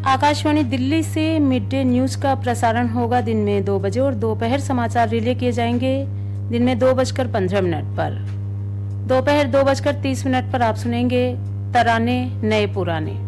आकाशवाणी दिल्ली से mid day news का प्रसारण होगा दिन में 2 बजे और दोपहर समाचार रिले किए जाएंगे दिन में 2:15 पर। दोपहर 2:30 पर आप सुनेंगे तराने नए पुराने।